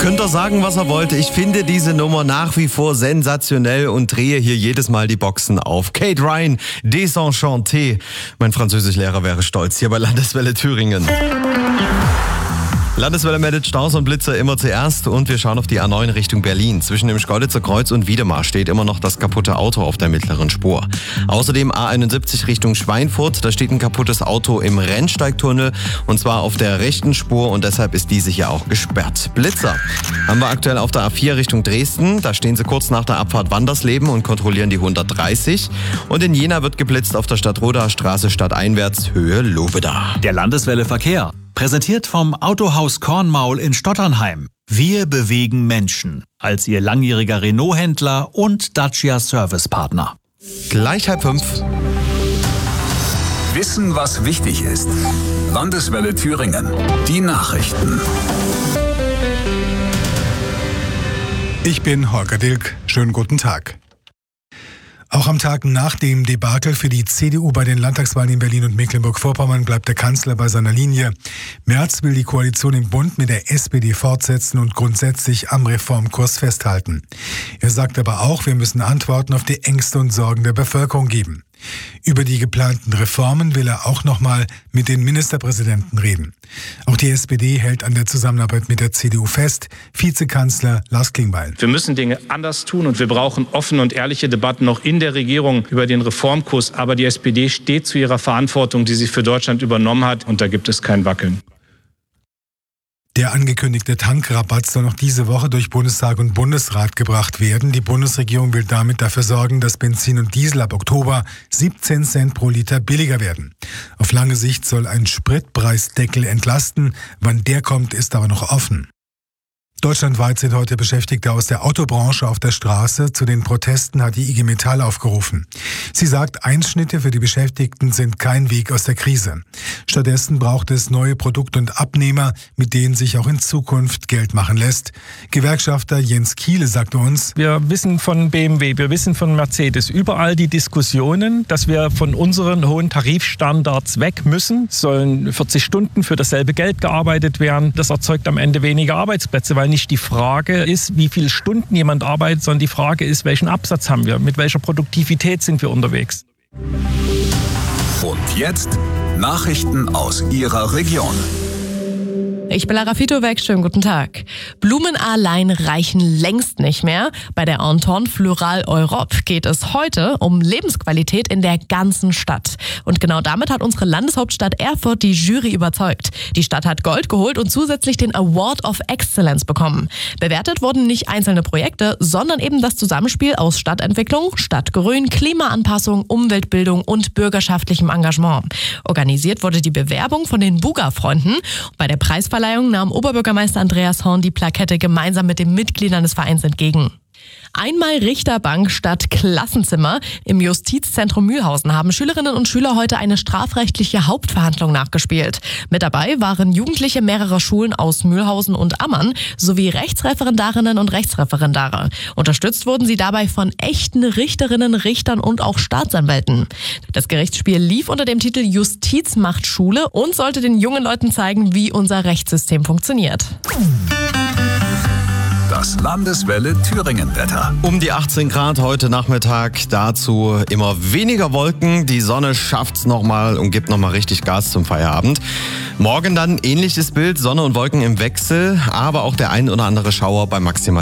Könnt ihr sagen, was ihr wollt. Ich finde diese Nummer nach wie vor sensationell und drehe hier jedes Mal die Boxen auf. Kate Ryan, Desenchanté. Mein Französischlehrer wäre stolz hier bei Landeswelle Thüringen. Landeswelle meldet Staus und Blitzer immer zuerst und wir schauen auf die A9 Richtung Berlin. Zwischen dem Schkeuditzer Kreuz und Wiedemar steht immer noch das kaputte Auto auf der mittleren Spur. Außerdem A71 Richtung Schweinfurt, da steht ein kaputtes Auto im Rennsteigtunnel und zwar auf der rechten Spur und deshalb ist diese hier auch gesperrt. Blitzer haben wir aktuell auf der A4 Richtung Dresden, da stehen sie kurz nach der Abfahrt Wandersleben und kontrollieren die 130 und in Jena wird geblitzt auf der Stadtroder Straße stadteinwärts Höhe Lobeda. Der Landeswelle Verkehr. Präsentiert vom Autohaus Kornmaul in Stotternheim. Wir bewegen Menschen. Als Ihr langjähriger Renault-Händler und Dacia-Servicepartner. Gleich 4:30. Wissen, was wichtig ist. Landeswelle Thüringen. Die Nachrichten. Ich bin Holger Dilk. Schönen guten Tag. Auch am Tag nach dem Debakel für die CDU bei den Landtagswahlen in Berlin und Mecklenburg-Vorpommern bleibt der Kanzler bei seiner Linie. Merz will die Koalition im Bund mit der SPD fortsetzen und grundsätzlich am Reformkurs festhalten. Er sagt aber auch, wir müssen Antworten auf die Ängste und Sorgen der Bevölkerung geben. Über die geplanten Reformen will er auch nochmal mit den Ministerpräsidenten reden. Auch die SPD hält an der Zusammenarbeit mit der CDU fest. Vizekanzler Lars Klingbeil. Wir müssen Dinge anders tun und wir brauchen offene und ehrliche Debatten noch in der Regierung über den Reformkurs. Aber die SPD steht zu ihrer Verantwortung, die sie für Deutschland übernommen hat. Und da gibt es kein Wackeln. Der angekündigte Tankrabatt soll noch diese Woche durch Bundestag und Bundesrat gebracht werden. Die Bundesregierung will damit dafür sorgen, dass Benzin und Diesel ab Oktober 17 Cent pro Liter billiger werden. Auf lange Sicht soll ein Spritpreisdeckel entlasten. Wann der kommt, ist aber noch offen. Deutschlandweit sind heute Beschäftigte aus der Autobranche auf der Straße. Zu den Protesten hat die IG Metall aufgerufen. Sie sagt, Einschnitte für die Beschäftigten sind kein Weg aus der Krise. Stattdessen braucht es neue Produkte und Abnehmer, mit denen sich auch in Zukunft Geld machen lässt. Gewerkschafter Jens Kiele sagte uns: Wir wissen von BMW, wir wissen von Mercedes, überall die Diskussionen, dass wir von unseren hohen Tarifstandards weg müssen. Es sollen 40 Stunden für dasselbe Geld gearbeitet werden. Das erzeugt am Ende weniger Arbeitsplätze, weil nicht die Frage ist, wie viele Stunden jemand arbeitet, sondern die Frage ist, welchen Absatz haben wir, mit welcher Produktivität sind wir unterwegs. Und jetzt Nachrichten aus Ihrer Region. Ich bin Lara Fitowek, schönen guten Tag. Blumen allein reichen längst nicht mehr. Bei der Entente Floral Europe geht es heute um Lebensqualität in der ganzen Stadt. Und genau damit hat unsere Landeshauptstadt Erfurt die Jury überzeugt. Die Stadt hat Gold geholt und zusätzlich den Award of Excellence bekommen. Bewertet wurden nicht einzelne Projekte, sondern eben das Zusammenspiel aus Stadtentwicklung, Stadtgrün, Klimaanpassung, Umweltbildung und bürgerschaftlichem Engagement. Organisiert wurde die Bewerbung von den Buga-Freunden. Bei der Preisverleihung nahm Oberbürgermeister Andreas Horn die Plakette gemeinsam mit den Mitgliedern des Vereins entgegen. Einmal Richterbank statt Klassenzimmer. Im Justizzentrum Mühlhausen haben Schülerinnen und Schüler heute eine strafrechtliche Hauptverhandlung nachgespielt. Mit dabei waren Jugendliche mehrerer Schulen aus Mühlhausen und Ammann sowie Rechtsreferendarinnen und Rechtsreferendare. Unterstützt wurden sie dabei von echten Richterinnen, Richtern und auch Staatsanwälten. Das Gerichtsspiel lief unter dem Titel Justiz macht Schule und sollte den jungen Leuten zeigen, wie unser Rechtssystem funktioniert. Das Landeswelle Thüringen-Wetter. Um die 18 Grad heute Nachmittag, dazu immer weniger Wolken. Die Sonne schafft's nochmal und gibt nochmal richtig Gas zum Feierabend. Morgen dann ähnliches Bild, Sonne und Wolken im Wechsel, aber auch der ein oder andere Schauer bei maximal